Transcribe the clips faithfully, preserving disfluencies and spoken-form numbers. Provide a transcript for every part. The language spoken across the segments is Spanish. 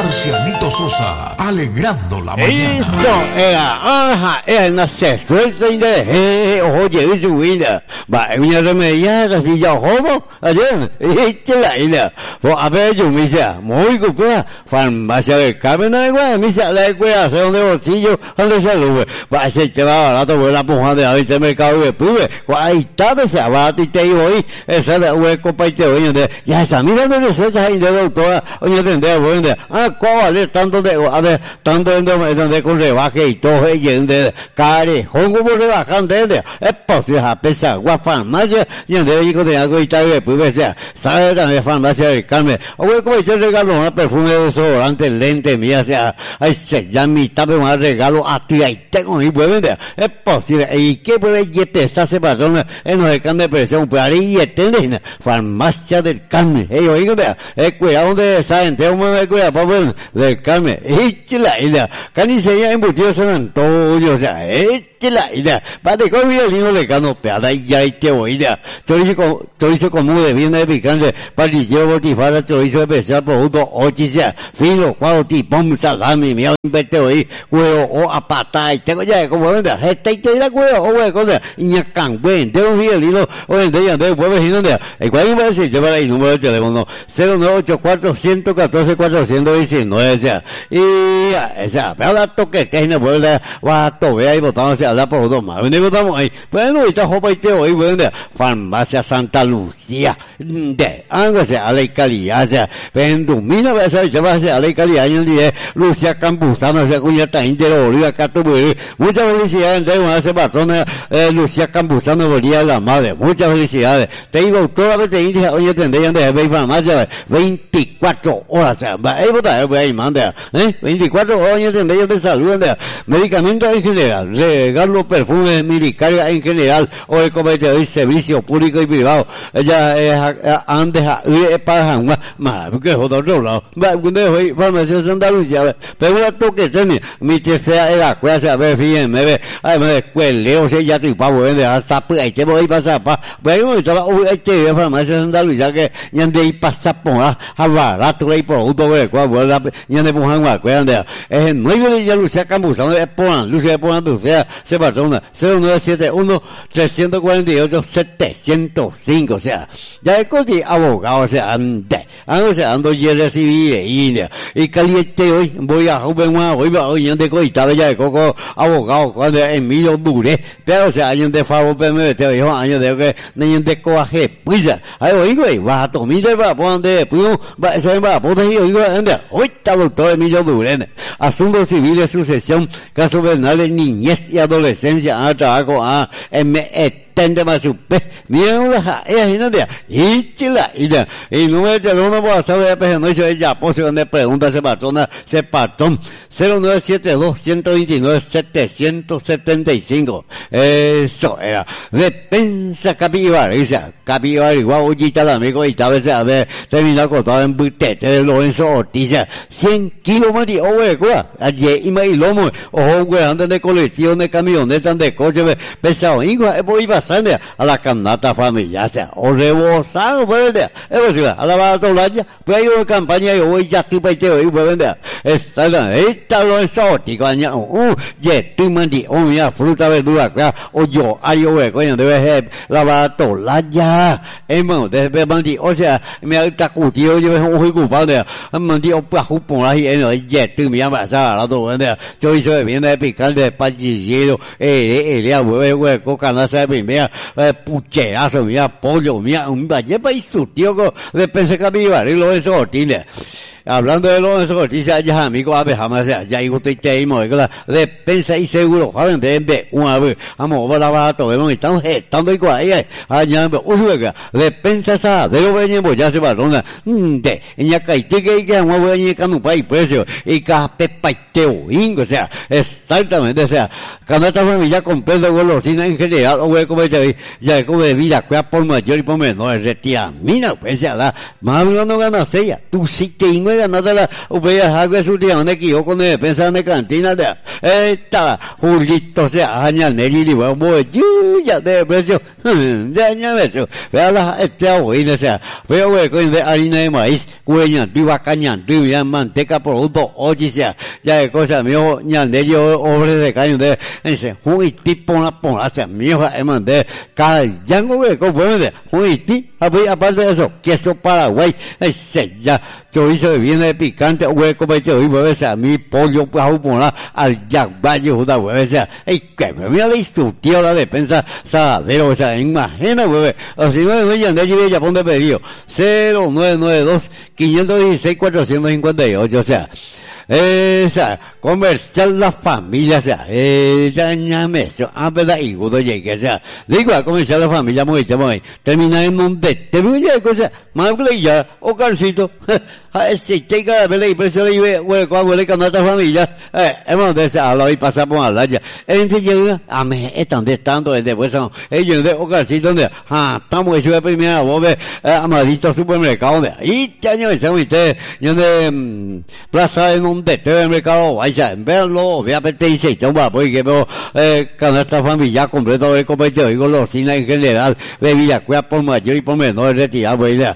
Marcianito Sosa, alegrando la mañana. Esto era, ajá, era una suelta de oye, es su vida. Va, una remediada, si ya homo, ayer, este la ida. Pues a ver, yo me decía, muy culpa, farmacia del Carmen, no igual, me decía, la escuela, hace donde bolsillo, donde salud. Va, se te va barato, voy a la puja de ahorita mercado de pube. Ahí está, me decía, va, y te digo, hoy, esa de hueco, pa' y te voy, ya esa, mira, no le sé, ya, y de doctora, oye, tendré, bueno, ah, ¿cuál vale tanto de, a ver, tanto de, de, con rebaje y todo, y de, care, hongo por rebajante, de, es posible, a pesar, gua farmacia, y en de, de algo y tal, después, me decía, sabe, la de farmacia del Carmen, o güey, como yo regalo un perfume de desodorante, lente, mía, o sea, ay, se ya mitad, pero más regalo a ti, ahí tengo mi puede vender, es posible, y qué puede, y te se hace patrón, en los de Carmen de presión, pues ahí, y este, farmacia del Carmen, hey, oigan, eh, cuidado, donde saben, tengo un cuidado, para ver, del Carmen, eche la ida, canicería embutido San Antonio, o sea, eche la ida, pate con mi lino de cano, peada y ya y te oída, chorizo, chorizo común de vianda de picante, parrillero botifara, chorizo especial, producto, ochicia, filo, cuadro, tipón, salami, miau, inverte hoy, huevo, o a pata, y tengo ya, como venda, este y te dirá huevo, o huevo, cosa, y ña cangüen, tengo mi lino, o en de ya, de pueblo, y donde, el cual me va a decir, yo para el número de teléfono, cero nueve ocho cuatro, uno cuatro, cuatrocientos diecinueve, o sea, y, o sea, pero la toque que no puede va a tocar y votamos, o sea, la por dos más, venimos votamos ahí, bueno, y jopa y te hoy, bueno, farmacia Santa Lucía, de, algo sea, a la calidad, o sea, vendumina, o sea, ya va a ser a la calidad, y de Lucía Campuzano, o sea, cuya también de Bolivia, Cato, muchas felicidades, entonces, bueno, ese patrón, eh, Lucía Campuzano, Bolivia, la madre, muchas felicidades, te digo, toda vez te dije, oye, tendrían de ver farmacia, veinticuatro horas, o sea, va a votar, voy a ir, manda, eh, veinticuatro horas de ellos de salud, de medicamentos en general, regalo perfumes militares en general, o de comercio y servicio público y privado. Ella es antes para jamás, más que es otro lado. Va, cuando fue farmacia Santa Lucía, pero la toque tiene, mi tercera era cuál a ver, fíjense, ve, ay, me descueleo, se ya te pavo, de a zapa, y te voy a pasar, pa, pero estaba, uy, hay que ver farmacia Santa Lucía, que ya de ahí pasa por a barato, ahí por auto, ve, cuál, ya de pujan, cuál, es el nueve de ya Lucía Campuzano de Polan, Lucía de Polan, Lucía, se patrona, cero nueve siete uno, tres cuatro ocho, siete cero cinco, o sea, ya es così abogado, o sea, ande, ando, o sea, ando ya recibí, y, y caliente hoy, voy a joven más, hoy va, hoy, de coitado ya de coco, abogado, cuando Emilio Dure, pero, o sea, años de favor, pero me te dijo, años de que, años de coaje, pues, ahí voy, güey, va a tomar, va a poner, pues, va, se va a poner, hoy, anda, hoy está doctor Emilio Dure, asuntos civiles, sucesión, casos penales, niñez y adolescencia, a trabajo, a M E tende más su pe, mira una ja, ella y no de, y chila, y de, y no me te lo no puedo saber, pero no hizo ella, pues donde pregunta ese patrona, ese patrón, cero nueve siete dos, uno dos nueve, siete siete cinco, eso era, Despensa Capibara, dice, Capibara, igual, ollita el amigo, y tal vez, a ver, terminó acostado en Butete de Lorenzo Ortiz, cien kilos más de, oh, güey, ayer, y me y lomo, ojo, güey, andan de colectivo, de camionetas, de coche, pesado, igual, voy a a la canasta familiar, o sea, o rebosado, puede vender, es posible, a la baratolaya, pues hay una campaña, yo voy ya estoy para te voy, puede vender, esta, esta lo es ótico, año, uh, ya estoy mandi, oh, mira, fruta, verdura, o yo, ay, yo, güey, coño, debe ser la baratolaya, hermano, debe mandi, o sea, me ha tacutío, yo me voy culpable, mandi, o pa, jupón, ahí, ya estoy, me llama, barato, vender, yo hizo de vienda de picante, de pachillero, eh, eh, eh, güey, güey, cocanasa de primera, eh, pucherazo, mira, pollo, mira, un vallepa y su tío, de pensé que me iba a ir lo de esos ortines. Hablando de los noticias, ya amigo, a ver, jamás, ya digo, te tenemos, despensa y seguro, joven, de una vez, vamos, vamos, a todo, estamos gestando igual, ahí, allá, usuega, despensa esa, de lo venimos, ya se va, ronda, de, en ya caite que hay que, vamos a venir con un país, precio, y cape paiteo, ingo, o sea, exactamente, o sea, canasta familia con peso, golosina en general, o voy a comer, ya como de vida, cuida por mayor y por menor, retira, mira, pues, ya la, más no ganas ella, tú sí te ingo, juega nada la ubea hago su día donde que con el pensando en cantina de esta Julito se aña neri li va mo ya de precio de aña eso vea la esta buena sea veo güey con de harina de maíz cueña viva caña viva manteca producto oye sea ya de cosa mío ña neri obre de caña de ese juiti pona pona sea mío es de cada yango güey con bueno de juiti aparte de eso queso Paraguay ese ya chorizo viene picante güey como yo y vuelve a mi pollo bajo por al yaguayo juda vuelve sea ey que mira le hizo tío la despensa sadero o sea imagina güey o si no es ya de allí ya ponte pedido cero nueve nueve dos cinco uno seis cuatro cinco ocho o sea esa comercial la familia o sea eh dañame eso a verdad y gudo llegue o sea digo a comercial la familia muy te voy termina en un de te voy a cosa más ya o calcito a ese tenga vele y precio le güey cuando le con otra familia eh hemos de a lo y pasamos a la ya entonces llega a me están de tanto de después ellos de o calcito donde ah estamos eso de primera vos ve amadito supermercado de ahí te año ese usted yo de plaza en un de supermercado vaya verlo vea apetece toma porque veo eh con esta familia completo de competido y golosina en general bebida cuya por mayor y por menor retirado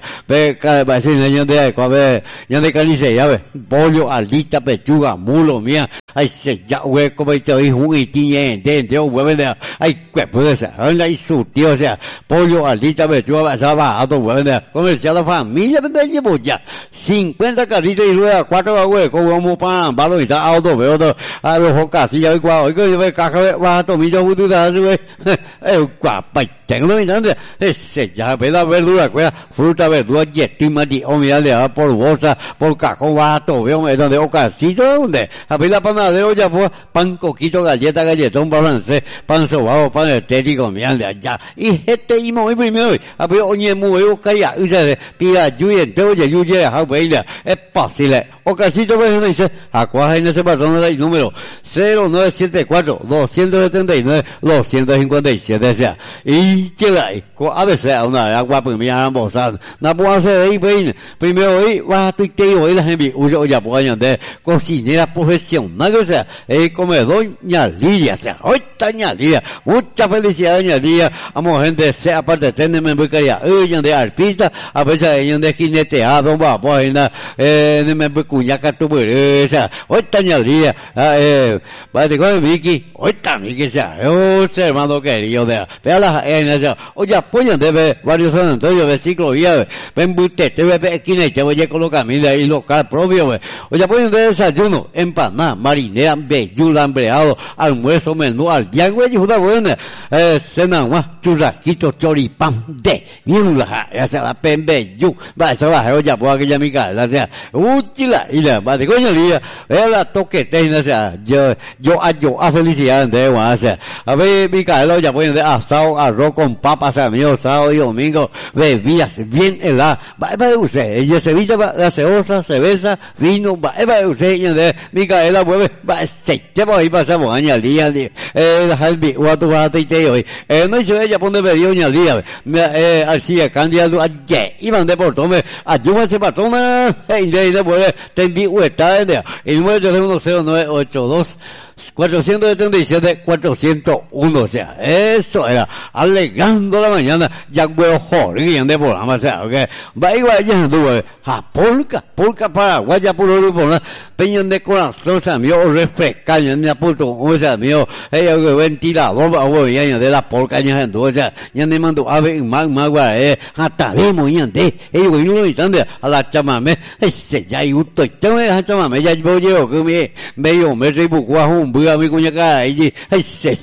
ve cada vecino yo de cuave yo de calice ya ve pollo alita pechuga mulo mía ay se ya güey competido y juguiti de de güey de ay que puede ser ay su tío o sea pollo alita pechuga basaba a todo güey de comercial la familia me llevo ya cincuenta carritos y rueda cuatro güey como para balo y está auto veo todo a los jocas y ya hoy cuando hoy ve caja va a tomar yo tú das güey eh guapa tengo no mirando ese ya ve la verdura cuya fruta verdura yetima de o mira de por bolsa por cajón va todo veo me donde ocasito donde a ver la panadero ya pues pan coquito galleta galletón francés pan sobao pan estético mira de allá y este y muy primero a ver oye muy calla y se tira lluvia te oye lluvia a ver es posible ocasito pues me dice a cuál en ese patrón del número cero nueve siete cuatro dos siete nueve dos cinco siete o sea y llega ahí a veces a una agua primera ambos no puedo hacer ahí primero hoy va a tuitear hoy la gente usa ya por años de cocinera profesional o sea eh comedor doña Lidia o sea hoy está doña Lidia mucha felicidad doña Lidia amo gente sea parte de me voy a ella de artista a veces ella de jineteado va pues eh me voy cuñaca tu o sea hoy está doña Lidia eh va de con Vicky hoy está Vicky o sea oh hermano querido de vea la en esa oye apoyan de varios San Antonio de ciclo vía ven usted te ve esquina y te voy a colocar mira ahí local propio oye apoyan de desayuno empanada marinera bellula hambreado almuerzo menú al día güey juda buena eh cena más churrasquito choripán de mierda esa la pembeyu va eso va oye pues aquella mica o sea uchila y la va de coño día vea la toquete o sea yo yo a yo a felicidad de o sea a ver mica oye apoyan de asado arroz con papas amigos sábado y domingo bebidas bien helada va va usted ella Sevilla va gaseosa cerveza vino va va usted de Micaela mueve va se te va a pasar año al día eh halbi o tu va a te hoy eh no hizo ella pone medio año al día eh así candidato ayer iban de portome ayúdame se patona y de de vuelve te envío está de el número de uno cero nueve ocho dos cuatrocientos setenta y siete cuatrocientos uno o sea eso era alegando la mañana ya huevo joder y ande programa o sea okay va igual ya anduvo a polka polka Paraguay ya por lo por peñón de corazón o sea mío refrescaño en la puto o sea mío ella que ventilador va o ya de la polka ya anduvo o sea ya me mandó a ver más más eh hasta vemos ya de ellos que no están a la chamame ese ya y gusto y te me chamame ya voy yo que me medio me rebuco bữa mi cuña cái gì hay sẽ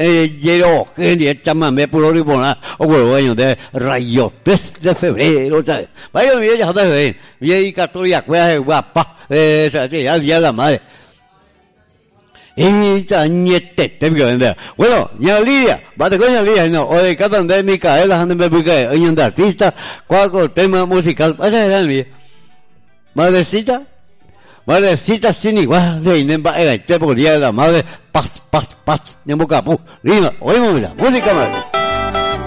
dễ đồ cái gì chăm mà mẹ puro đi bỏ na ông vừa anh de rayotes de febrero ¿sabes? Vaya mi ya está bien y católica que guapa eh se te ya ya la madre y ya niete te veo bueno ya Lidia va de coña Lidia no o de cada de Micaela ande me busca hay un artista cuál tema musical esa era mi madrecita madrecita sin igual de inemba era el tiempo día de la madre paz paz paz de boca pu rima oímos la música madre